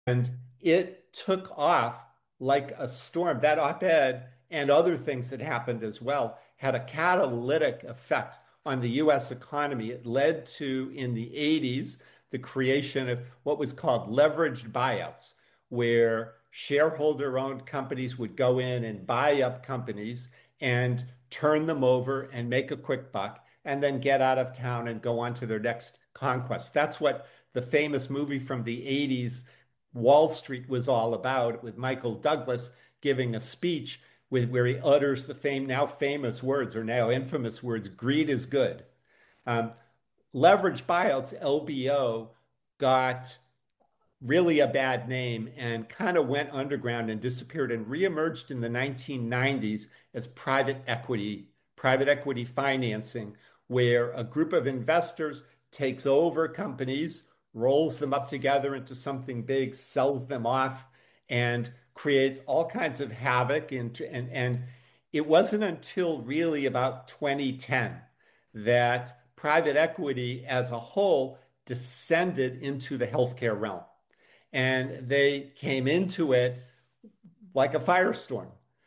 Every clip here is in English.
And it took off like a storm. That op-ed and other things that happened as well had a catalytic effect on the US economy. It led to, in the 80s, the creation of what was called leveraged buyouts, where shareholder owned companies would go in and buy up companies and turn them over and make a quick buck and then get out of town and go on to their next conquest. That's what the famous movie from the 80s, Wall Street, was all about, with Michael Douglas giving a speech where he utters the now famous words, or now infamous words, greed is good. Um, Leverage buyouts, LBO, got really a bad name and kind of went underground and disappeared and reemerged in the 1990s as private equity financing, where a group of investors takes over companies, rolls them up together into something big, sells them off, and creates all kinds of havoc. And it wasn't until really about 2010 that private equity as a whole descended into the healthcare realm. And they came into it like a firestorm.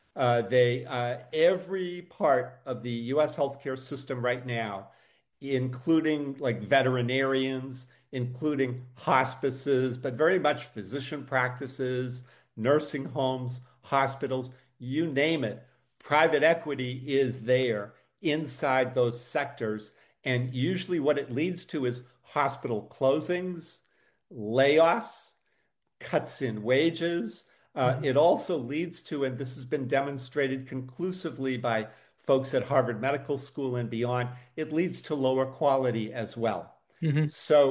Every part of the U.S. healthcare system right now, including like veterinarians, including hospices, but very much physician practices, nursing homes, hospitals, you name it. Private equity is there inside those sectors. And usually what it leads to is hospital closings, layoffs, cuts in wages. Mhm. It also leads to, and this has been demonstrated conclusively by folks at Harvard Medical School and beyond, it leads to lower quality as well. Mhm.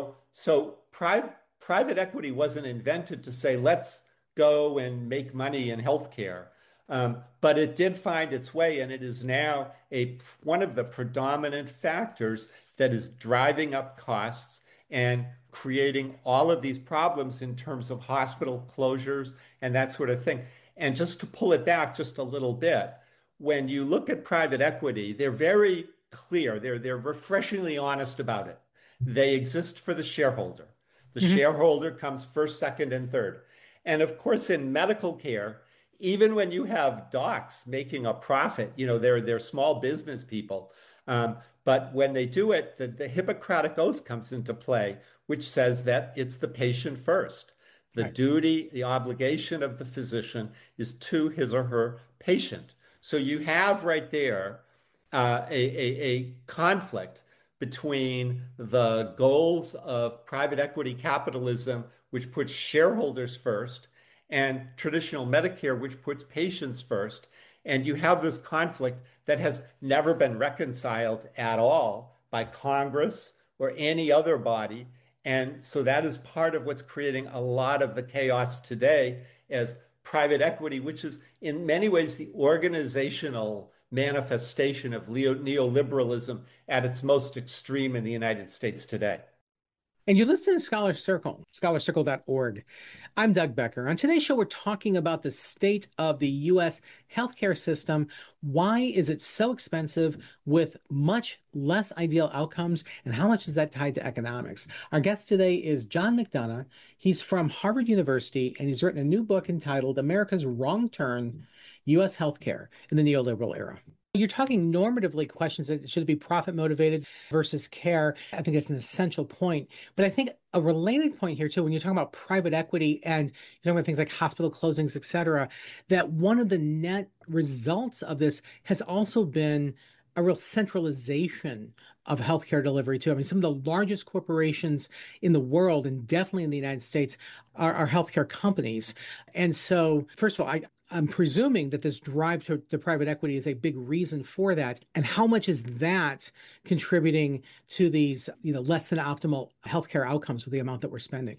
Private equity wasn't invented to say, let's go and make money in healthcare. But it did find its way, and it is now one of the predominant factors that is driving up costs and creating all of these problems in terms of hospital closures and that sort of thing. And just to pull it back just a little bit, when you look at private equity, they're very clear. They're refreshingly honest about it. They exist for the shareholder. The Mhm. shareholder comes first, second, and third. And of course, in medical care, even when you have docs making a profit, they're small business people. But when they do it, the Hippocratic Oath comes into play, which says that it's the patient first. The Right. duty, the obligation of the physician is to his or her patient. So you have right there a conflict between the goals of private equity capitalism, which puts shareholders first, and traditional Medicare, which puts patients first. And you have this conflict that has never been reconciled at all by Congress or any other body. And so that is part of what's creating a lot of the chaos today as private equity, which is in many ways the organizational manifestation of neoliberalism at its most extreme in the United States today. And you listen to Scholar Circle, scholarcircle.org. I'm Doug Becker. On today's show, we're talking about the state of the U.S. healthcare system. Why is it so expensive with much less ideal outcomes? And how much is that tied to economics? Our guest today is John McDonough. He's from Harvard University, and he's written a new book entitled America's Wrong Turn, U.S. Healthcare in the Neoliberal Era. You're talking normatively questions that should it be profit motivated versus care. I think that's an essential point. But I think a related point here too, when you're talking about private equity and you're talking about things like hospital closings, et cetera, that one of the net results of this has also been a real centralization of healthcare delivery too. I mean, some of the largest corporations in the world and definitely in the United States are healthcare companies. And so, first of all, I'm presuming that this drive to private equity is a big reason for that. And how much is that contributing to these, less than optimal healthcare outcomes with the amount that we're spending?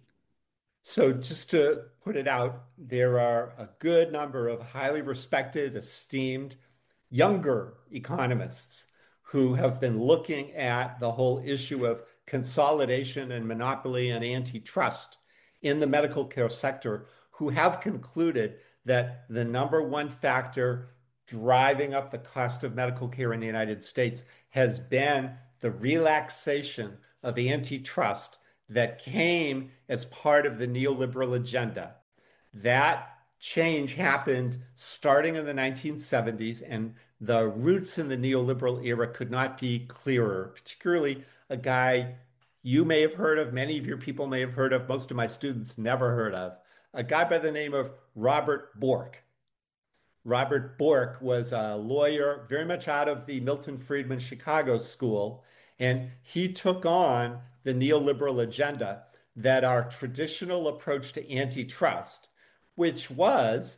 So, just to put it out, there are a good number of highly respected, esteemed, younger economists who have been looking at the whole issue of consolidation and monopoly and antitrust in the medical care sector, who have concluded that the number one factor driving up the cost of medical care in the United States has been the relaxation of antitrust that came as part of the neoliberal agenda. That change happened starting in the 1970s, and the roots in the neoliberal era could not be clearer, particularly a guy you may have heard of, many of your people may have heard of, most of my students never heard of, a guy by the name of Robert Bork. Robert Bork was a lawyer, very much out of the Milton Friedman Chicago school, and he took on the neoliberal agenda that our traditional approach to antitrust, which was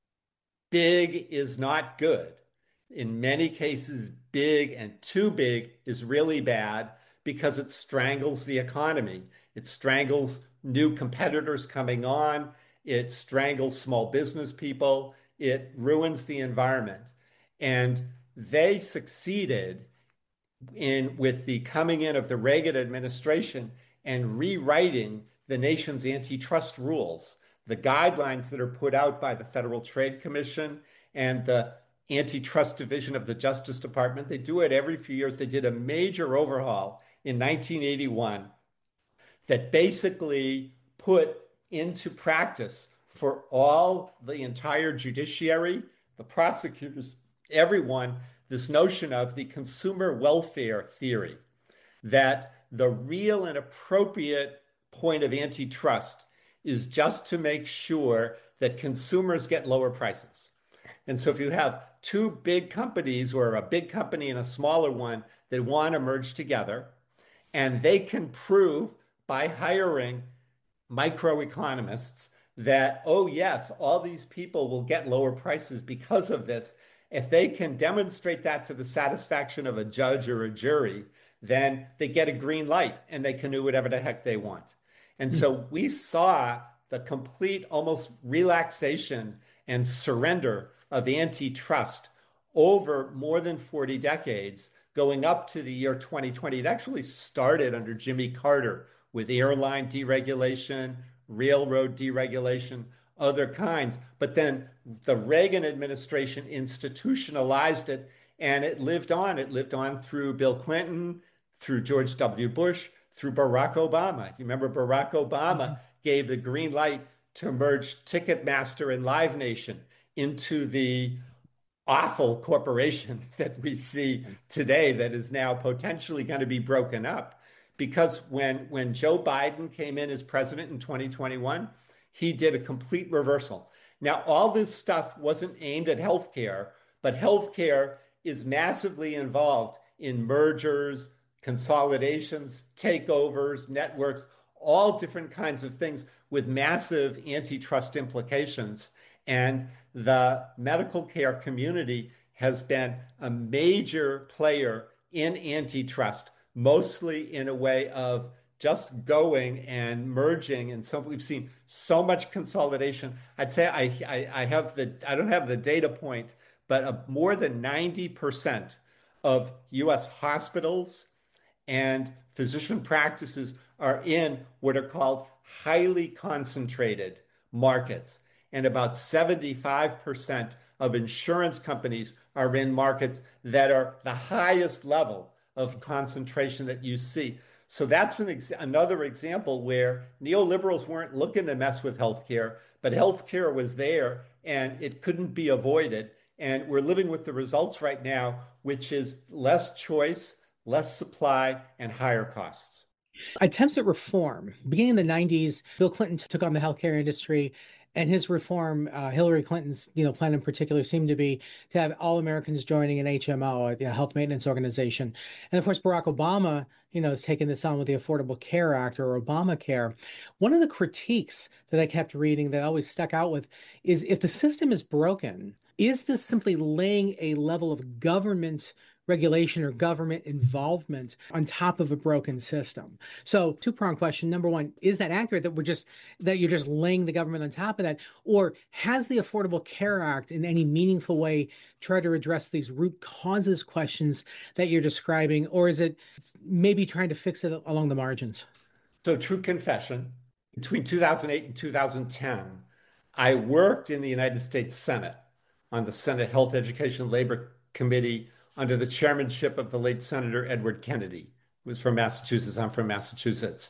big is not good. In many cases, big and too big is really bad because it strangles the economy. It strangles new competitors coming on. It strangles small business people. It ruins the environment. And they succeeded in with the coming in of the Reagan administration and rewriting the nation's antitrust rules, the guidelines that are put out by the Federal Trade Commission and the Antitrust Division of the Justice Department. They do it every few years. They did a major overhaul in 1981 that basically put into practice for all the entire judiciary, the prosecutors, everyone, this notion of the consumer welfare theory, that the real and appropriate point of antitrust is just to make sure that consumers get lower prices. And so if you have two big companies or a big company and a smaller one that want to merge together, and they can prove by hiring microeconomists that, oh, yes, all these people will get lower prices because of this. If they can demonstrate that to the satisfaction of a judge or a jury, then they get a green light and they can do whatever the heck they want. And so we saw the complete almost relaxation and surrender of antitrust over more than 40 decades, going up to the year 2020. It actually started under Jimmy Carter with airline deregulation, railroad deregulation, other kinds. But then the Reagan administration institutionalized it and it lived on. It lived on through Bill Clinton, through George W. Bush, through Barack Obama. You remember Barack Obama gave the green light to merge Ticketmaster and Live Nation into the awful corporation that we see today that is now potentially going to be broken up. Because when Joe Biden came in as president in 2021, he did a complete reversal. Now, all this stuff wasn't aimed at healthcare, but healthcare is massively involved in mergers, consolidations, takeovers, networks, all different kinds of things with massive antitrust implications. And the medical care community has been a major player in antitrust, mostly in a way of just going and merging. And so we've seen so much consolidation. I'd say I don't have the data point, but more than 90% of US hospitals and physician practices are in what are called highly concentrated markets. And about 75% of insurance companies are in markets that are the highest level of concentration that you see. So that's another example where neoliberals weren't looking to mess with healthcare, but healthcare was there and it couldn't be avoided. And we're living with the results right now, which is less choice, less supply, and higher costs. Attempts at reform. Beginning in the 90s, Bill Clinton took on the healthcare industry, and his reform, Hillary Clinton's, plan in particular, seemed to be to have all Americans joining an HMO, a health maintenance organization. And of course, Barack Obama, has taken this on with the Affordable Care Act or Obamacare. One of the critiques that I kept reading that always stuck out with is if the system is broken, is this simply laying a level of government regulation or government involvement on top of a broken system? So two-pronged question. Number one, is that accurate that you're just laying the government on top of that? Or has the Affordable Care Act in any meaningful way tried to address these root causes questions that you're describing? Or is it maybe trying to fix it along the margins? So, true confession, between 2008 and 2010, I worked in the United States Senate on the Senate Health, Education, Labor Committee under the chairmanship of the late Senator Edward Kennedy, who was from Massachusetts. I'm from Massachusetts.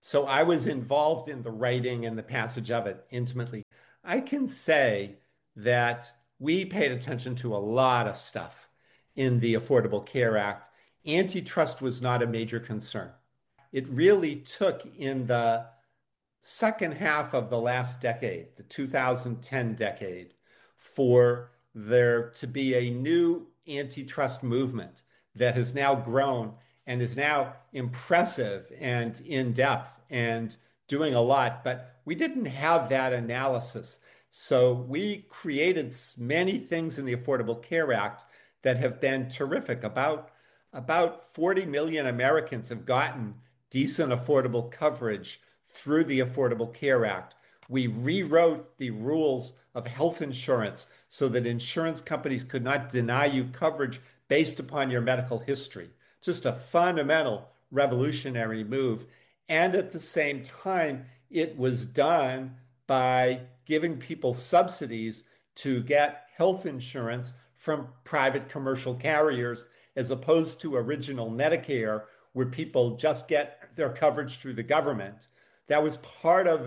So I was involved in the writing and the passage of it intimately. I can say that we paid attention to a lot of stuff in the Affordable Care Act. Antitrust was not a major concern. It really took in the second half of the last decade, the 2010 decade, for there to be a new antitrust movement that has now grown and is now impressive and in depth and doing a lot. But we didn't have that analysis. So we created many things in the Affordable Care Act that have been terrific. About 40 million Americans have gotten decent affordable coverage through the Affordable Care Act. We rewrote the rules of health insurance so that insurance companies could not deny you coverage based upon your medical history. Just a fundamental revolutionary move. And at the same time, it was done by giving people subsidies to get health insurance from private commercial carriers as opposed to original Medicare, where people just get their coverage through the government. That was part of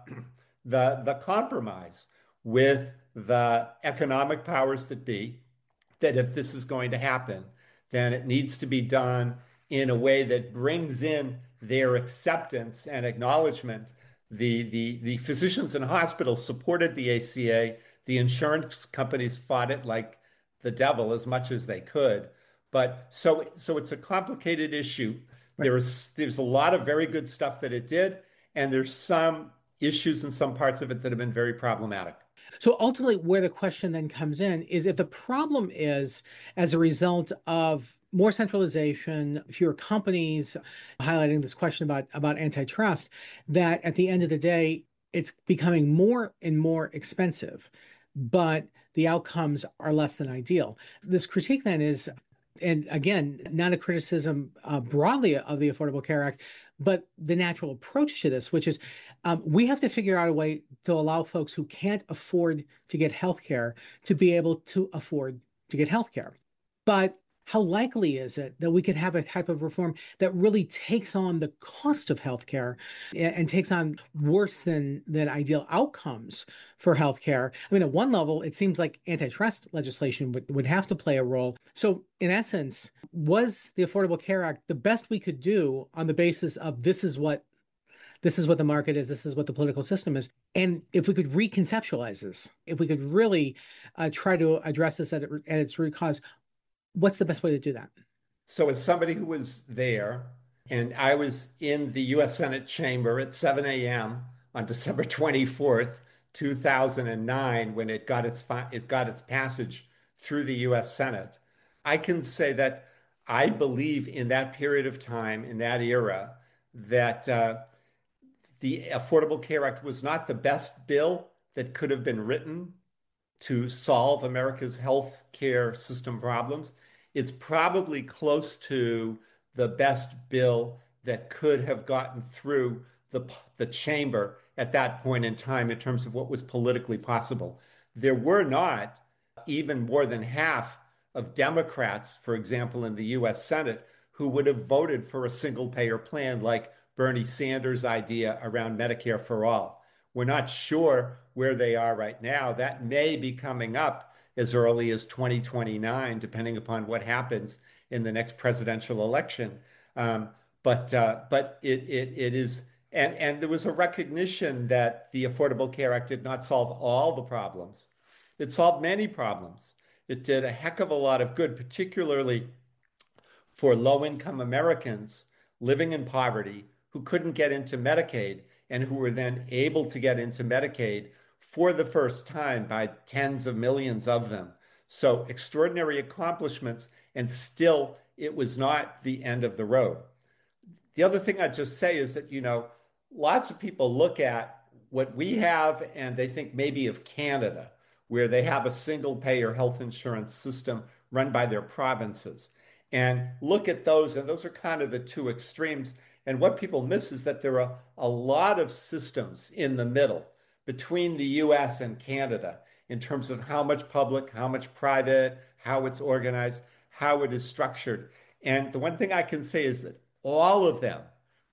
the compromise with the economic powers that be, that if this is going to happen, then it needs to be done in a way that brings in their acceptance and acknowledgement. The physicians and hospitals supported the ACA. The insurance companies fought it like the devil as much as they could. But so it's a complicated issue. Right. There's a lot of very good stuff that it did, and there's some issues in some parts of it that have been very problematic. So ultimately, where the question then comes in is if the problem is as a result of more centralization, fewer companies, highlighting this question about antitrust, that at the end of the day, it's becoming more and more expensive, but the outcomes are less than ideal. This critique then is, and again, not a criticism broadly of the Affordable Care Act, but the natural approach to this, which is we have to figure out a way to allow folks who can't afford to get health care to be able to afford to get health care. But how likely is it that we could have a type of reform that really takes on the cost of healthcare and takes on worse than ideal outcomes for healthcare? I mean, at one level, it seems like antitrust legislation would have to play a role. So, in essence, was the Affordable Care Act the best we could do on the basis of this is what the market is, this is what the political system is? And if we could reconceptualize this, if we could really try to address this at its root cause, what's the best way to do that? So, as somebody who was there, and I was in the US Senate chamber at 7 a.m. on December 24th, 2009, when it got its passage through the US Senate, I can say that I believe in that period of time, in that era, that the Affordable Care Act was not the best bill that could have been written to solve America's health care system problems. It's probably close to the best bill that could have gotten through the chamber at that point in time in terms of what was politically possible. There were not even more than half of Democrats, for example, in the US Senate, who would have voted for a single payer plan like Bernie Sanders' idea around Medicare for all. We're not sure where they are right now. That may be coming up as early as 2029, depending upon what happens in the next presidential election. Um, but it is, and there was a recognition that the Affordable Care Act did not solve all the problems. It solved many problems. It did a heck of a lot of good, particularly for low-income Americans living in poverty who couldn't get into Medicaid and who were then able to get into Medicaid for the first time by tens of millions of them. So extraordinary accomplishments, and still it was not the end of the road. The other thing I'd just say is that, lots of people look at what we have and they think maybe of Canada, where they have a single payer health insurance system run by their provinces. And look at those, and those are kind of the two extremes. And what people miss is that there are a lot of systems in the middle between the US and Canada in terms of how much public, how much private, how it's organized, how it is structured. And the one thing I can say is that all of them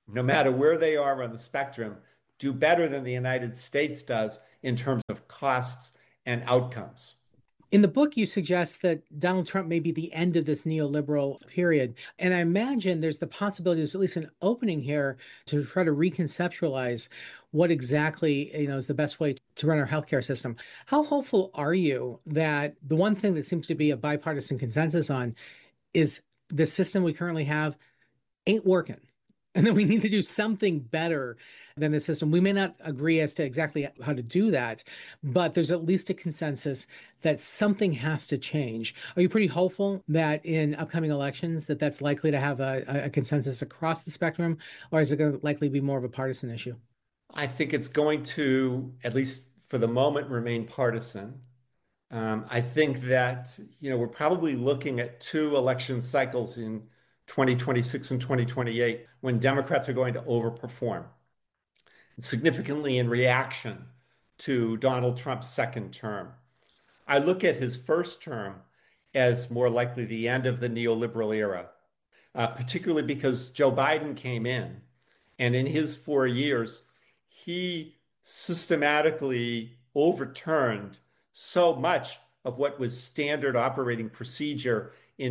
no matter where they are on the spectrum, do better than the United States does in terms of costs and outcomes. In the book, you suggest that Donald Trump may be the end of this neoliberal period. And I imagine there's the possibility, there's at least an opening here to try to reconceptualize what exactly, is the best way to run our healthcare system. How hopeful are you that the one thing that seems to be a bipartisan consensus on is the system we currently have ain't working? And then we need to do something better than the system. We may not agree as to exactly how to do that, but there's at least a consensus that something has to change. Are you pretty hopeful that in upcoming elections that that's likely to have a consensus across the spectrum, or is it going to likely be more of a partisan issue? I think it's going to, at least for the moment, remain partisan. I think that, we're probably looking at two election cycles in 2026 and 2028 when Democrats are going to overperform significantly in reaction to Donald Trump's second term. I look at his first term as more likely the end of the neoliberal era, particularly because Joe Biden came in and in his 4 years, he systematically overturned so much of what was standard operating procedure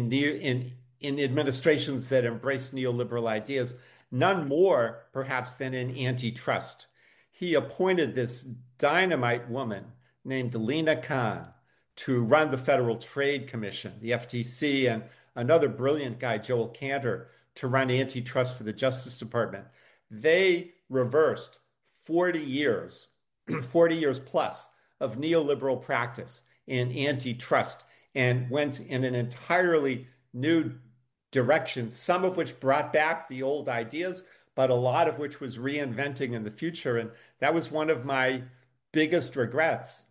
in administrations that embraced neoliberal ideas, none more perhaps than in antitrust. He appointed this dynamite woman named Lina Khan to run the Federal Trade Commission, the FTC, and another brilliant guy, Joel Cantor, to run antitrust for the Justice Department. They reversed 40 years, 40 years plus of neoliberal practice in antitrust and went in an entirely new direction, some of which brought back the old ideas, but a lot of which was reinventing in the future. And that was one of my biggest regrets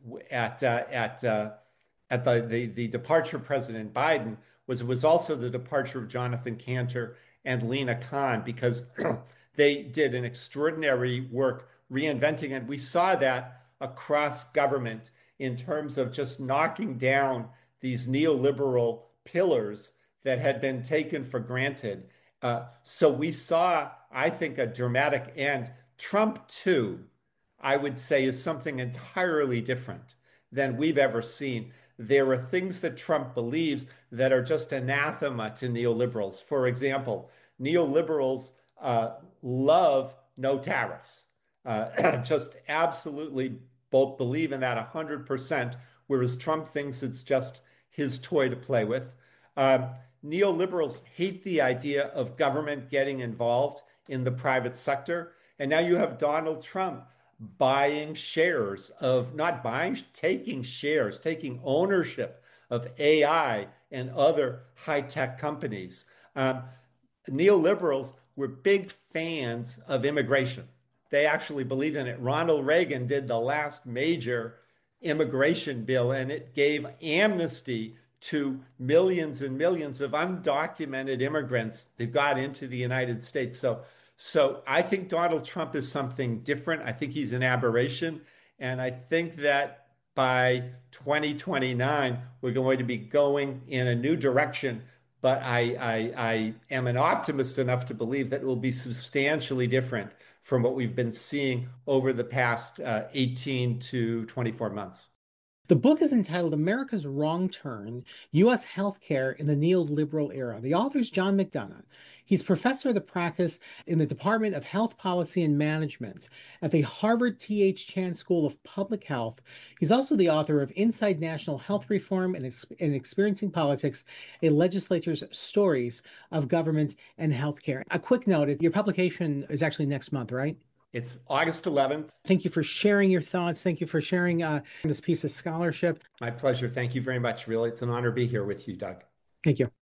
at the departure of President Biden was it was also the departure of Jonathan Cantor and Lina Khan because they did an extraordinary work reinventing, and we saw that across government in terms of just knocking down these neoliberal pillars that had been taken for granted. So we saw, I think, a dramatic end. Trump, too, I would say, is something entirely different than we've ever seen. There are things that Trump believes that are just anathema to neoliberals. For example, neoliberals love no tariffs, just absolutely both believe in that 100%, whereas Trump thinks it's just his toy to play with. Uh, Neoliberals hate the idea of government getting involved in the private sector. And now you have Donald Trump buying shares of, not buying, taking shares, taking ownership of AI and other high tech companies. Neoliberals were big fans of immigration. They actually believed in it. Ronald Reagan did the last major immigration bill, and it gave amnesty to millions and millions of undocumented immigrants that got into the United States. So I think Donald Trump is something different. I think he's an aberration. And I think that by 2029, we're going to be going in a new direction. But I am an optimist enough to believe that it will be substantially different from what we've been seeing over the past 18 to 24 months. The book is entitled America's Wrong Turn, U.S. Healthcare in the Neoliberal Era. The author is John McDonough. He's professor of the practice in the Department of Health Policy and Management at the Harvard T.H. Chan School of Public Health. He's also the author of Inside National Health Reform and Experiencing Politics, a Legislature's Stories of Government and Healthcare. A quick note, your publication is actually next month, right? It's August 11th. Thank you for sharing your thoughts. Thank you for sharing this piece of scholarship. My pleasure. Thank you very much. Really, it's an honor to be here with you, Doug. Thank you.